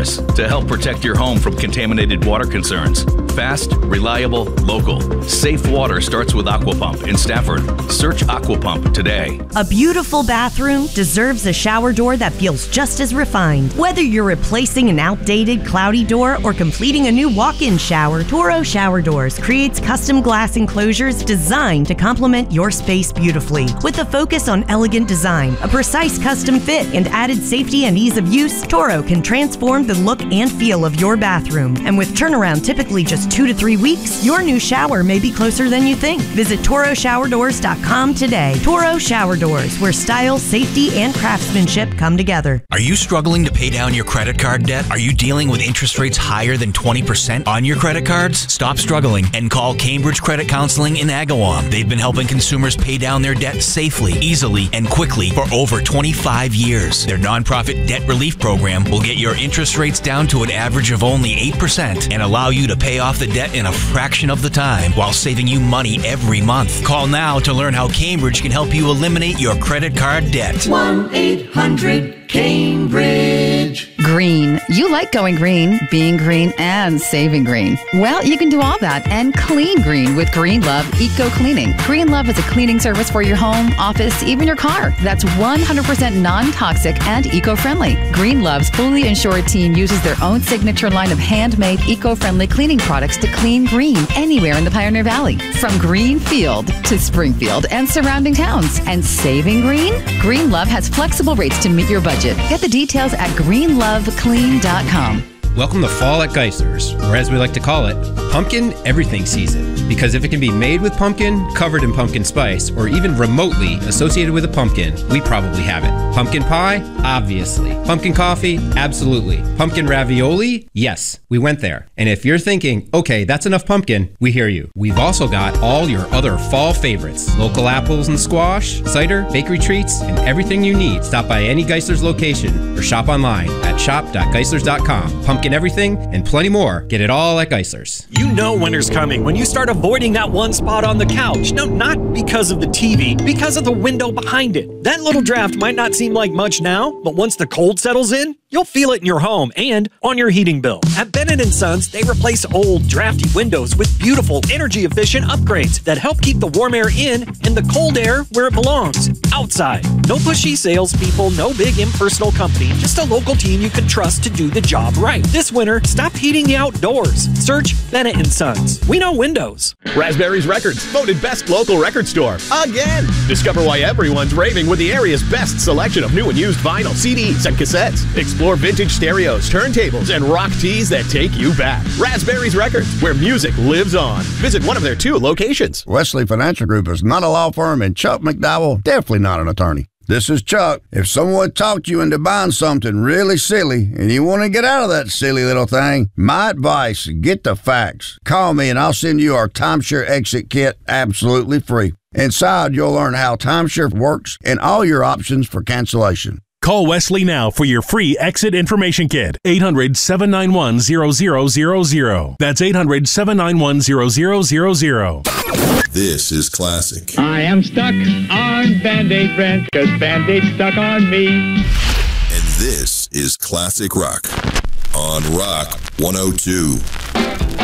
service to help protect your home from contaminated water concerns. Fast, reliable, local. Safe water starts with Aquapump in Stafford. Search Aquapump today. A beautiful bathroom deserves a shower door that feels just as refined. Whether you're replacing an outdated, cloudy door or completing a new walk-in shower, Toro Shower Doors creates custom glass enclosures designed to complement your space beautifully. With a focus on elegant design, a precise custom fit, and added safety and ease of use, Toro can transform the look and feel of your bathroom. And with turnaround typically just 2 to 3 weeks, your new shower may be closer than you think. Visit ToroShowerDoors.com today. Toro Shower Doors, where style, safety, and craftsmanship come together. Are you struggling to pay down your credit card debt? Are you dealing with interest rates higher than 20% on your credit cards? Stop struggling and call Cambridge Credit Counseling in Agawam. They've been helping consumers pay down their debt safely, easily, and quickly for over 25 years. Their nonprofit debt relief program will get your interest rates down to an average of only 8% and allow you to pay off the debt in a fraction of the time while saving you money every month. Call now to learn how Cambridge can help you eliminate your credit card debt. 1-800-CAMBRIDGE. Green. You like going green, being green, and saving green. Well, you can do all that and clean green with Green Love Eco Cleaning. Green Love is a cleaning service for your home, office, even your car. That's 100% non-toxic and eco-friendly. Green Love's fully insured team uses their own signature line of handmade, eco-friendly cleaning products to clean green anywhere in the Pioneer Valley, from Greenfield to Springfield and surrounding towns. And saving green? Green Love has flexible rates to meet your budget. Get the details at greenloveclean.com. Welcome to fall at Geisler's, or as we like to call it, pumpkin everything season. Because if it can be made with pumpkin, covered in pumpkin spice, or even remotely associated with a pumpkin, we probably have it. Pumpkin pie? Obviously. Pumpkin coffee? Absolutely. Pumpkin ravioli? Yes, we went there. And if you're thinking, okay, that's enough pumpkin, we hear you. We've also got all your other fall favorites. Local apples and squash, cider, bakery treats, and everything you need. Stop by any Geisler's location or shop online at shop.geislers.com. Pumpkin everything and plenty more. Get it all at Geisler's. You know winter's coming when you start avoiding that one spot on the couch. No, not because of the TV, because of the window behind it. That little draft might not seem like much now, but once the cold settles in, you'll feel it in your home and on your heating bill. At Bennett & Sons, they replace old, drafty windows with beautiful, energy-efficient upgrades that help keep the warm air in and the cold air where it belongs, outside. No pushy salespeople, no big impersonal company, just a local team you can trust to do the job right. This winter, stop heating the outdoors. Search Bennett & Sons. We know windows. Raspberries Records, voted best local record store. Again! Discover why everyone's raving with the area's best selection of new and used vinyl, CDs, and cassettes. Explore vintage stereos, turntables, and rock tees that take you back. Raspberries Records, where music lives on. Visit one of their 2 locations. Wesley Financial Group is not a law firm, and Chuck McDowell, definitely not an attorney. This is Chuck. If someone talked you into buying something really silly and you want to get out of that silly little thing, my advice, get the facts. Call me and I'll send you our timeshare exit kit absolutely free. Inside, you'll learn how timeshare works and all your options for cancellation. Call Wesley now for your free exit information kit. 800-791-0000. That's 800-791-0000. This is classic. I am stuck on Band-Aid Brand, because Band-Aid stuck on me. And this is Classic Rock on Rock 102.